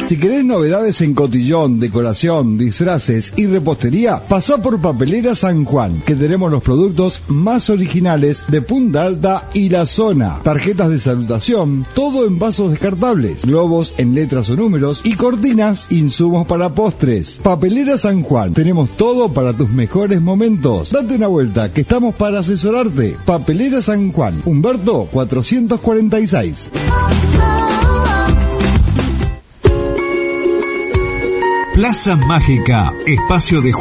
Si querés novedades en cotillón, decoración, disfraces y repostería, pasá por Papelera San Juan, que tenemos los productos más originales de Punta Alta y la zona. Tarjetas de salutación, todo en vasos descartables, globos en letras o números y cortinas, insumos para postres. Papelera San Juan, tenemos todo para tus mejores momentos. Date una vuelta, que estamos para asesorarte. Papelera San Juan, Humberto 446. Plaza Mágica, espacio de